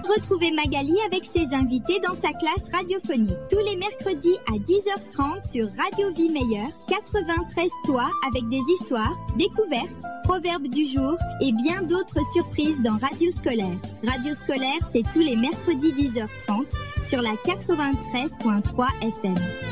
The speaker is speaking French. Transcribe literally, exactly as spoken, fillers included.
Retrouvez Magali avec ses invités dans sa classe radiophonique tous les mercredis à dix heures trente sur Radio Vie Meilleure quatre-vingt-treize Toits avec des histoires, découvertes, proverbes du jour et bien d'autres surprises dans Radio Scolaire. Radio Scolaire, c'est tous les mercredis dix heures trente sur la quatre-vingt-treize virgule trois F M.